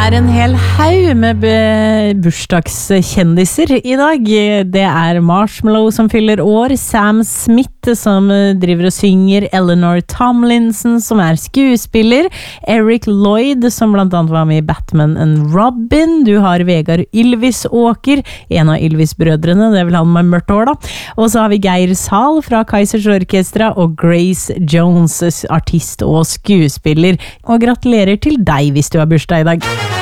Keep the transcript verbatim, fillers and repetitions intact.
er en hel haug med bursdagskjendiser i dag. Det er Marshmello som fyller år, Sam Smith som driver og synger, Eleanor Tomlinson som er skuespiller, Eric Lloyd som blant annet var med i Batman and Robin, du har Vegard Ylvis Åker, en av Ylvis-brødrene, det er vel han med mørkt hår da, og så har vi Geir Sahl fra Kaizers Orkestra og Grace Jones, artist og skuespiller, og gratulerer til deg hvis du har bursdag i dag.